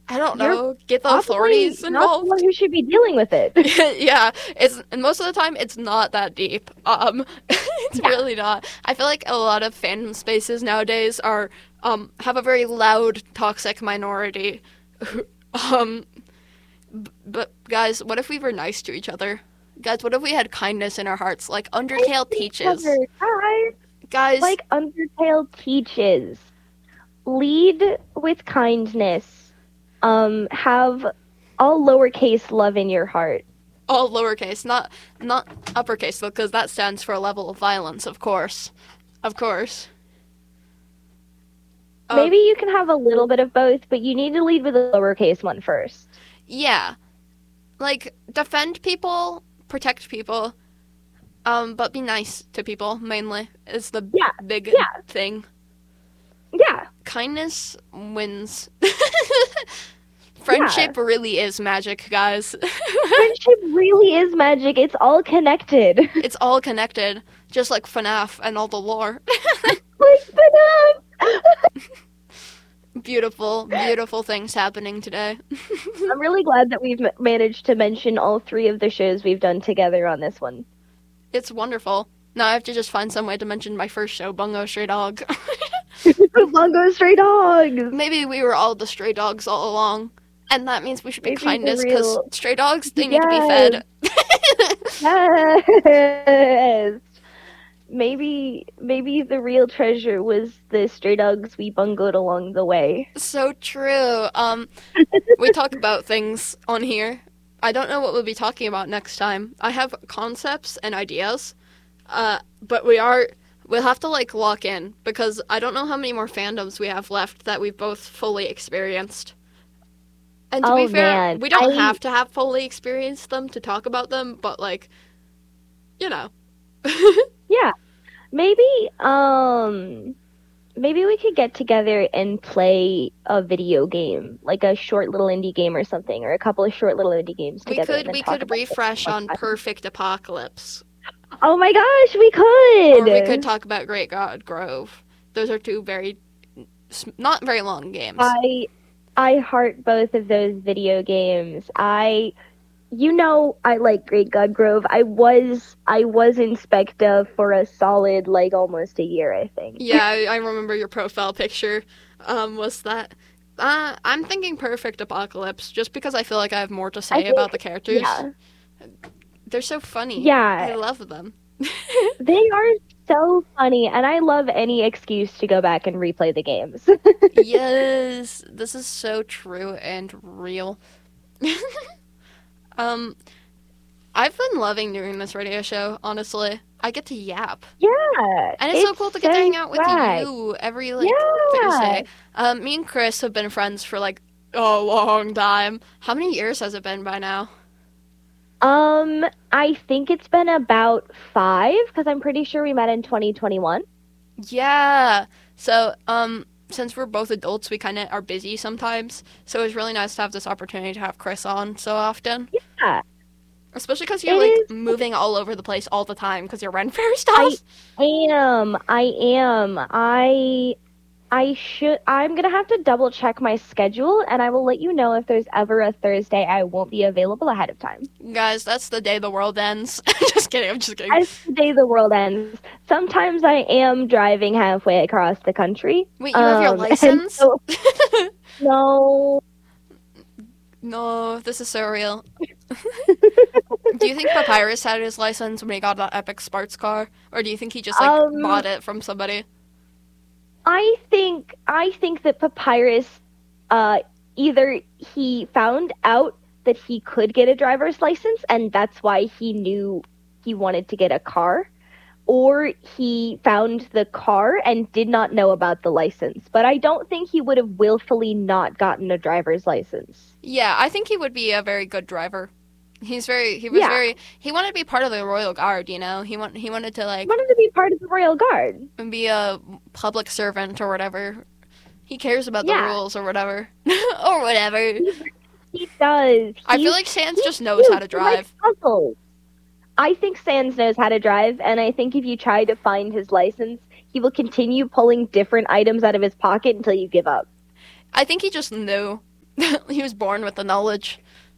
I don't you're know, get the probably authorities not the one involved. who should be dealing with it. Yeah, and most of the time it's not that deep. It's Yeah. really not. I feel like a lot of fandom spaces nowadays are have a very loud, toxic minority. um, but guys, what if we were nice to each other? Guys, what if we had kindness in our hearts, like Undertale Each other, teaches? guys, Guys, like Undertale teaches. Lead with kindness. Have all lowercase love in your heart. all lowercase, not uppercase, though, because that stands for a level of violence, of course, of course. Uh, Maybe you can have a little bit of both, but you need to lead with a lowercase one first. yeah, like defend people, protect people, but be nice to people mainly is the Yeah, big yeah, thing. yeah, Kindness wins. yeah. Friendship really is magic, guys. Friendship really is magic. It's all connected. It's all connected, just like FNAF and all the lore. Like FNAF. Beautiful, beautiful things happening today. I'm really glad that we've managed to mention all three of the shows we've done together on this one. It's wonderful. Now I have to just find some way to mention my first show, Bungo Stray Dog. Bungo Stray Dogs. Maybe we were all the stray dogs all along. And that means we should be Maybe the kindness, because real. stray dogs, they need to be fed. Yes. Maybe the real treasure was the stray dogs we bungled along the way. So true. We talk about things on here. I don't know what we'll be talking about next time. I have concepts and ideas, but we'll have to like lock in because I don't know how many more fandoms we have left that we've both fully experienced. And to be fair, Man, we don't have to have fully experienced them to talk about them, but like, you know. yeah. Maybe we could get together and play a video game, like a short little indie game or something, or a couple of short little indie games together. And then We talk could about refresh it. on Perfect Apocalypse. Oh my gosh, we could! Or we could talk about Great God Grove. Those are two not very long games. I heart both of those video games. I like Great God Grove. I was in Specta for a solid, like, almost a year, I think. Yeah, I remember your profile picture. Was that? I'm thinking Perfect Apocalypse, just because I feel like I have more to say about the characters. Yeah. They're so funny. Yeah. I love them. They are so funny, and I love any excuse to go back and replay the games. Yes, this is so true and real. I've been loving doing this radio show, honestly. I get to yap. Yeah. And it's so cool to get to hang out with swag. you every, like, Yeah. Thursday. Me and Chris have been friends for, like, a long time. How many years has it been by now? I think it's been about 5, because I'm pretty sure we met in 2021. Yeah. So, since we're both adults, we kind of are busy sometimes. So it was really nice to have this opportunity to have Chris on so often. Yeah. Especially because you're, like, moving all over the place all the time because you're Ren Fair stuff. I am. I'm gonna have to double check my schedule, and I will let you know if there's ever a Thursday I won't be available ahead of time. Guys, that's the day the world ends. Just kidding, I'm just kidding. That's the day the world ends. Sometimes I am driving halfway across the country. Wait, you have your license? No. No, this is so real. Do you think Papyrus had his license when he got that epic sports car? Or do you think he just, like, bought it from somebody? I think that Papyrus, either he found out that he could get a driver's license, and that's why he knew he wanted to get a car, or he found the car and did not know about the license. But I don't think he would have willfully not gotten a driver's license. Yeah, I think he would be a very good driver. He wanted to be part of the Royal Guard, you know? He wanted to, like... He wanted to be part of the Royal Guard. And be a public servant or whatever. He cares about the rules or whatever. Or whatever. He does. I feel like Sans just knows how to drive. I think Sans knows how to drive, and I think if you try to find his license, he will continue pulling different items out of his pocket until you give up. I think he just knew. He was born with the knowledge.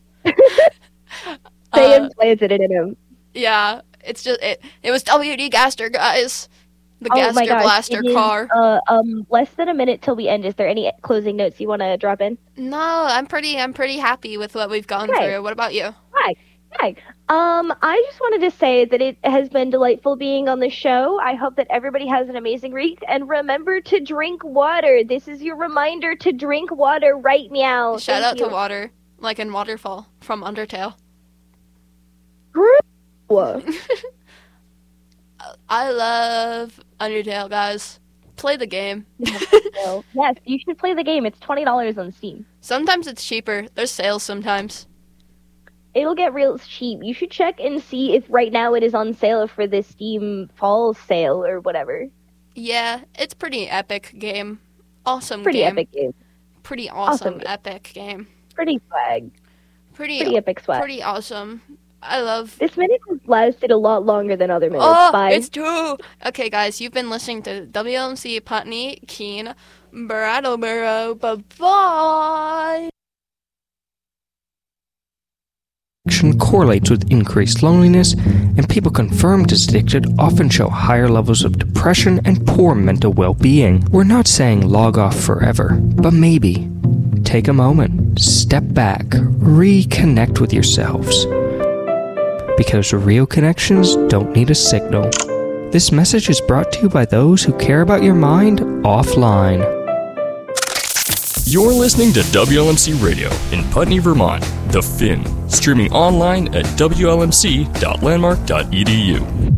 They implanted it in him. Yeah, it's just it was W.D. Gaster, guys. The Oh my Gaster gosh, Blaster it is, car. less than a minute till we end. Is there any closing notes you want to drop in? No, I'm pretty happy with what we've gone Okay. through. What about you? Hi. I just wanted to say that it has been delightful being on the show. I hope that everybody has an amazing week, and remember to drink water. This is your reminder to drink water right now. Shout Thank out you. to Water, like in Waterfall from Undertale. I love Undertale, guys. Play the game. Yes, you should play the game. It's $20 on Steam. Sometimes it's cheaper. There's sales sometimes. It'll get real cheap. You should check and see if right now it is on sale for the Steam fall sale or whatever. Yeah, it's pretty epic game. Awesome Pretty game. epic game. Pretty awesome Awesome. epic game. Pretty swag. Pretty Pretty epic swag. pretty awesome. I love. This minute has lasted a lot longer than other minutes. Oh, Bye. it's true. Okay, guys, you've been listening to WLMC Putney, Keene, Brattleboro. Bye-bye. Correlates with increased loneliness, and people confirmed as addicted often show higher levels of depression and poor mental well-being. We're not saying log off forever, but maybe take a moment, step back, reconnect with yourselves. Because real connections don't need a signal. This message is brought to you by those who care about your mind offline. You're listening to WLMC Radio in Putney, Vermont, The Finn, streaming online at wlmc.landmark.edu.